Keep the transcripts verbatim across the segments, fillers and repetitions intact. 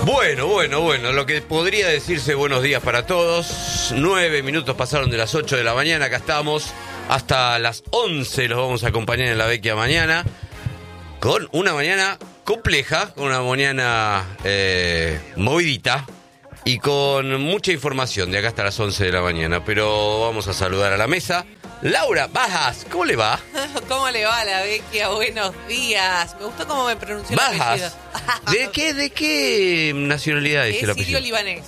Bueno, bueno, bueno, lo que podría decirse buenos días para todos. Nueve minutos pasaron de las ocho de la mañana, acá estamos. Hasta las once los vamos a acompañar en la Vecchia Mañana. Con una mañana compleja, con una mañana eh, movidita. Y con mucha información de acá hasta las once de la mañana. Pero vamos a saludar a la mesa. Laura Bajas, ¿cómo le va? ¿Cómo le va a la Vecchia? Buenos días. Me gustó cómo me pronunció el apellido. Bajas. ¿De qué, de qué nacionalidad es el apellido? Sirio libanés.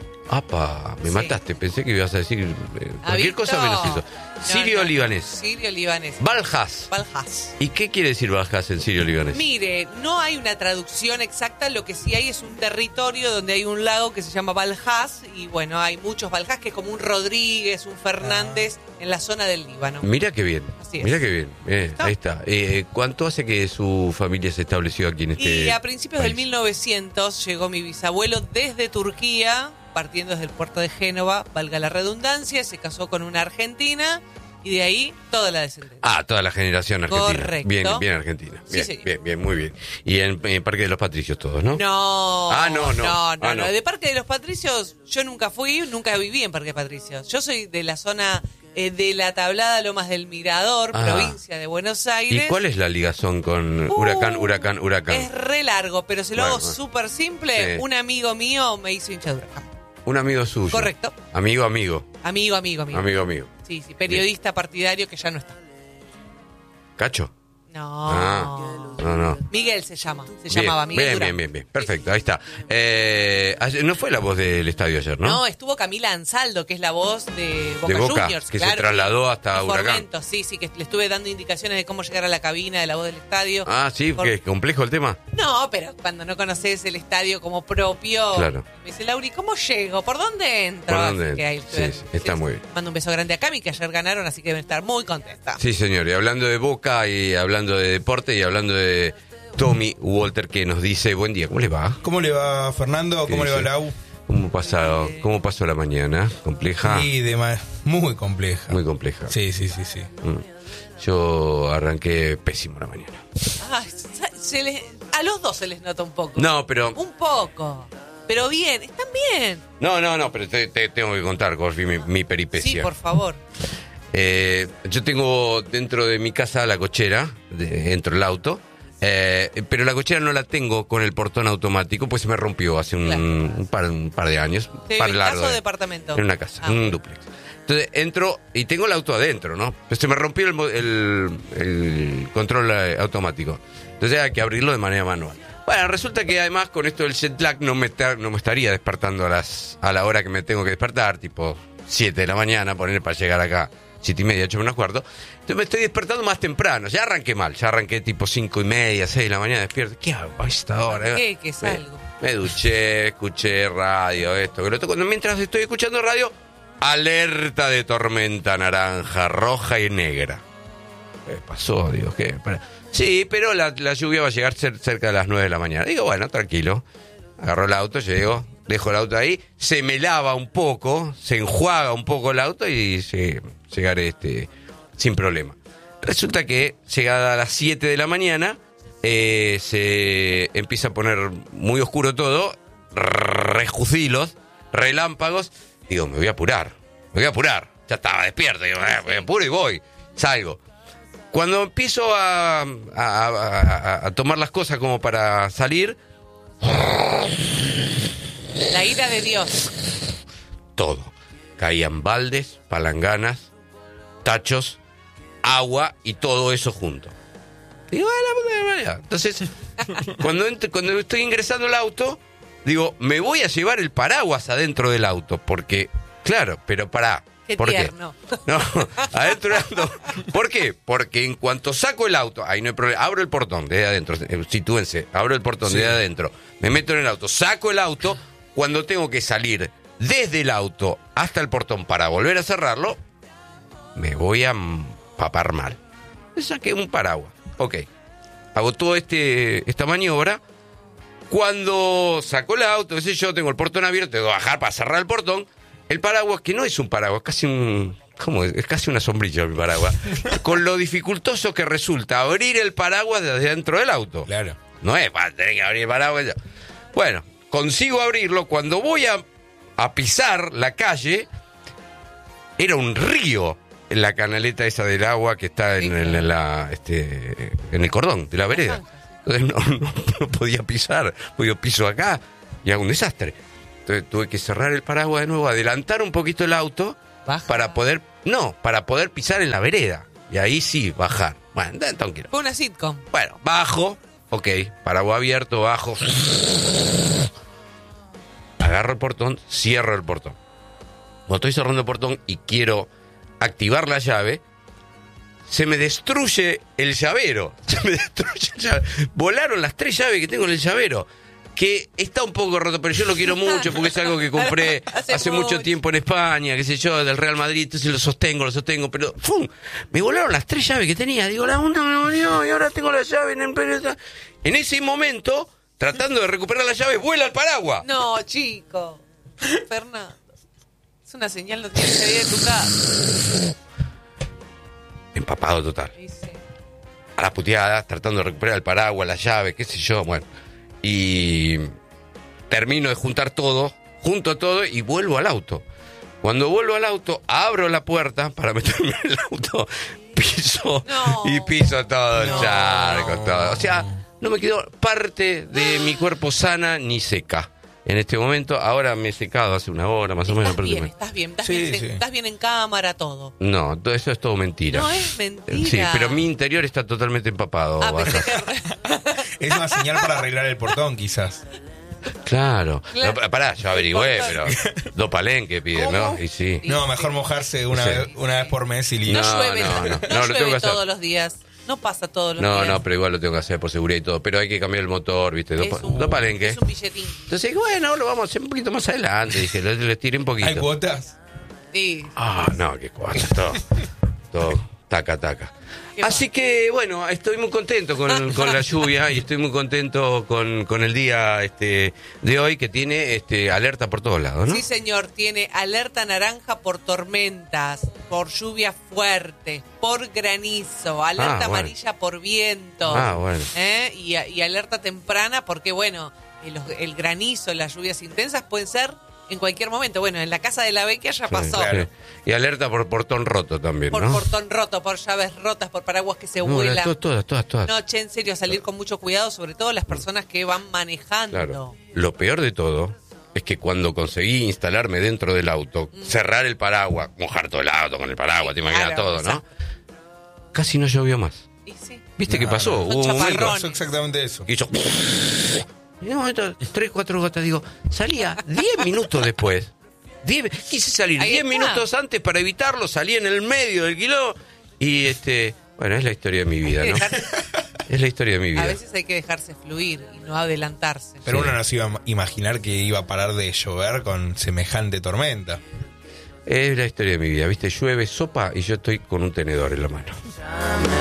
Apa, me Sí. mataste. Pensé que ibas a decir eh, cualquier visto? cosa menos eso. No, Sirio no. libanés. Sirio libanés. Baljas. Baljas. ¿Y qué quiere decir Baljas en sirio libanés? Mire, no hay una traducción exacta, lo que sí hay es un territorio donde hay un lago que se llama Baljas, y bueno, hay muchos Baljas, que es como un Rodríguez, un Fernández, en la zona del Líbano. Mira qué bien, Así es. mira qué bien. Eh, ¿Está? ahí está. Eh, ¿Cuánto hace que su familia se estableció aquí en este Y a principios país? del mil novecientos llegó mi bisabuelo desde Turquía, partiendo desde el puerto de Génova, valga la redundancia, se casó con una argentina y de ahí toda la descendencia. Ah, toda la generación argentina. Correcto. Bien, bien argentina. Sí, Bien, señor. bien, bien, muy bien. Y en, en Parque de los Patricios todos, ¿no? No, Ah, no, no. no, no, Ah, no. no. De Parque de los Patricios yo nunca fui, nunca viví en Parque de Patricios. Yo soy de la zona eh, de la Tablada Lomas del Mirador, Ah. provincia de Buenos Aires. ¿Y cuál es la ligazón con Uh, huracán, huracán, huracán? Es re largo, pero se lo Bueno, hago bueno. súper simple. Sí. Un amigo mío me hizo hincha de huracán. Un amigo suyo. Correcto. Amigo, amigo. Amigo, amigo, amigo. Amigo, amigo. Sí, sí, periodista partidario que ya no está. ¿Cacho? No. Ah, no, no. Miguel se llama, se Bien, llamaba Miguel bien, Durán. bien, bien, bien. Perfecto, ahí está. Eh, ayer- no fue la voz del estadio ayer, ¿no? No, estuvo Camila Ansaldo, que es la voz de Boca, De Boca, Juniors. que se claro, trasladó hasta y Huracán. Formento, sí, sí, que le estuve dando indicaciones de cómo llegar a la cabina de la voz del estadio. Ah, sí, Por- que es complejo el tema. No, pero cuando no conoces el estadio como propio, Claro. me dice, Lauri, ¿cómo llego? ¿Por dónde entro? ¿Por dónde Así que ahí entro? estuve- Sí, sí, está muy bien. Mando un beso grande a Cami, que ayer ganaron, así que deben estar muy contenta. Sí, señor. Y hablando de Boca y hablando de deporte y hablando de Tommy Walter, que nos dice, buen día, ¿cómo le va? ¿Cómo le va, Fernando? ¿Qué ¿Cómo le va, dice? Lau? ¿Cómo, pasado, ¿Cómo pasó la mañana? ¿Compleja? Sí, de ma- muy compleja. Muy compleja. Sí, sí, sí, sí. Mm. Yo arranqué pésimo la mañana. Ay, se- se les- a los dos se les nota un poco. No, pero... Un poco. Pero bien, están bien. No, no, no, pero te, te tengo que contar, Gorfi, mi, mi peripecia. Sí, por favor. Eh, yo tengo dentro de mi casa la cochera, de, entro el auto, eh, pero la cochera no la tengo con el portón automático, pues se me rompió hace un, Claro. un par, un par de años. ¿Te par en largo casa o de- departamento? En una casa, Ah, en un bueno. dúplex. Entonces entro y tengo el auto adentro, ¿no? Pues se me rompió el, mo- el, el control eh, automático. Entonces hay que abrirlo de manera manual. Bueno, resulta que además con esto del jet lag no me, está- no me estaría despertando a las a la hora que me tengo que despertar, tipo siete de la mañana, poner para llegar acá, siete y media, ocho menos cuarto. Entonces me estoy despertando más temprano. Ya arranqué mal, ya arranqué tipo cinco y media, seis de la mañana, despierto. ¿Qué hago a esta hora? ¿Qué? ¿Qué salgo? Me, me duché, escuché radio, esto, que lo otro. Cuando mientras estoy escuchando radio, alerta de tormenta naranja, roja y negra. ¿Qué pasó? Digo, ¿qué? Para- Sí, pero la, la lluvia va a llegar cer- cerca de las nueve de la mañana. Digo, bueno, tranquilo. Agarro el auto, llego, dejo el auto ahí, se me lava un poco, se enjuaga un poco el auto y se, llegaré este, sin problema. Resulta que, llegada a las siete de la mañana, eh, se empieza a poner muy oscuro todo, rejucilos, relámpagos. Digo, me voy a apurar, me voy a apurar. Ya estaba despierto, digo, eh, me apuro y voy, salgo. Cuando empiezo a, a, a- a- a tomar las cosas como para salir, La ira de Dios. todo. Caían baldes, palanganas, tachos, agua y todo eso junto. Digo, "Ah, la puta madre". Entonces, cuando, ent- cuando estoy ingresando al auto, digo, me voy a llevar el paraguas adentro del auto, porque, claro, pero pará. Qué ¿Por tierno. qué? No, adentro del auto. ¿Por qué? Porque en cuanto saco el auto, ahí no hay problema, abro el portón de adentro, eh, sitúense, abro el portón Sí. de adentro, me meto en el auto, saco el auto, cuando tengo que salir desde el auto hasta el portón para volver a cerrarlo, me voy a empapar mal. Me saqué un paraguas. Ok. Hago todo este esta maniobra. Cuando saco el auto, qué sé yo, tengo el portón abierto, tengo que bajar para cerrar el portón. El paraguas, que no es un paraguas, casi un... ¿Cómo es? Es casi una sombrilla mi paraguas. Con lo dificultoso que resulta abrir el paraguas desde dentro del auto. Claro. No es para tener que abrir el paraguas. Bueno, consigo abrirlo. Cuando voy a, a pisar la calle, era un río en la canaleta esa del agua que está en, el, en la, este, en el cordón de la vereda. Entonces no, no, no podía pisar, pues yo piso acá y hago un desastre. Entonces tuve que cerrar el paraguas de nuevo, adelantar un poquito el auto Baja. para poder, no, para poder pisar en la vereda. Y ahí sí, bajar. Bueno, tranquilo. Fue una sitcom. Bueno, bajo, ok, paraguas abierto, bajo. Agarro el portón, cierro el portón. Cuando estoy cerrando el portón y quiero activar la llave, se me destruye el llavero. Se me destruye el llavero. Volaron las tres llaves que tengo en el llavero, que está un poco roto, pero yo lo quiero mucho porque es algo que compré hace, hace mucho tiempo en España, qué sé yo, del Real Madrid, entonces lo sostengo, lo sostengo, pero ¡fum! Me volaron las tres llaves que tenía. Digo, la una me volvió y ahora tengo la llave en el... En ese momento, tratando de recuperar la llave, vuela el paraguas. No, chico. Fernando. Es una señal, no tienes que salir de tu casa. Empapado total. Sí, sí. A las puteadas, tratando de recuperar el paraguas, la llave, qué sé yo, bueno. Y termino de juntar todo, junto todo y vuelvo al auto. Cuando vuelvo al auto, abro la puerta para meterme en el auto, piso No. y piso todo el No. charco, todo. O sea, no me quedó parte de mi cuerpo sana ni seca. En este momento, ahora me he secado hace una hora más o menos. Estás bien, prácticamente. estás bien, estás, Sí, bien, sí. estás bien en cámara, todo. No, todo eso es todo mentira. No es mentira. Sí, pero mi interior está totalmente empapado. Ah, pensé Baja. que... Es una señal para arreglar el portón, quizás. Claro. Claro. No, pará, yo averigüé, pero Importante. dos palenques piden, ¿no? ¿Cómo? Y sí. Sí. No, mejor mojarse una, Sí. vez, una vez por mes y listo. No, No, llueve, no, no, no. no No, lo llueve tengo que hacer. todos los días. No pasa todos los No, días. no, pero igual lo tengo que hacer por seguridad y todo. Pero hay que cambiar el motor, ¿viste? Dos, Es pa- un, dos palenques. es un billetín. Entonces, bueno, lo vamos a hacer un poquito más adelante. Dije, les, les tiré un ¿Hay poquito. cuotas? Sí. Ah, no, qué cuatro. Todo, todo, taca, taca. Qué Así que, bueno, estoy muy contento con, con la lluvia y estoy muy contento con, con el día este de hoy que tiene este alerta por todos lados, ¿no? Sí, señor, tiene alerta naranja por tormentas, por lluvia fuerte, por granizo, alerta Ah, bueno. amarilla por viento. Ah, bueno. ¿eh? y, y alerta temprana porque, bueno, el, el granizo, las lluvias intensas pueden ser en cualquier momento. Bueno, en la casa de la Vecchia ya Sí, pasó. sí. Y alerta por portón roto también, Por ¿no? portón roto, por llaves rotas, por paraguas que se No, vuelan. todas, todas, todas, todas. No, che, en serio, salir con mucho cuidado, sobre todo las personas que van manejando. Claro. Lo peor de todo es que cuando conseguí instalarme dentro del auto, cerrar el paraguas, mojar todo el auto con el paraguas, te imaginas Claro, todo, o sea. ¿no? Casi no llovió más. Y sí. ¿Viste No, qué pasó? no. Hubo un momento chaparrones. Pasó exactamente eso. que hizo... Y en un momento, tres, cuatro gotas, digo, salía diez minutos después. Diez, quise salir Ahí diez está. minutos antes para evitarlo, salí en el medio del quilombo y este... Bueno, es la historia de mi vida, ¿no? Es la historia de mi vida. A veces hay que dejarse fluir y no adelantarse. Pero Sí. uno no se iba a imaginar que iba a parar de llover con semejante tormenta. Es la historia de mi vida, ¿viste? Llueve, sopa y yo estoy con un tenedor en la mano.